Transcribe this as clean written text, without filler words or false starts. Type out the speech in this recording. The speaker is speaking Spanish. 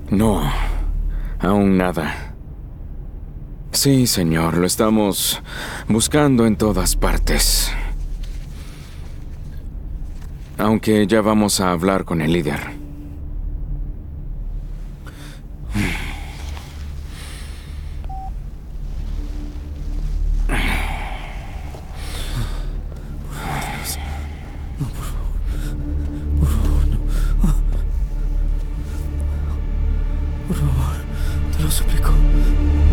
No, aún nada. Sí, señor, lo estamos buscando en todas partes. Aunque ya vamos a hablar con el líder.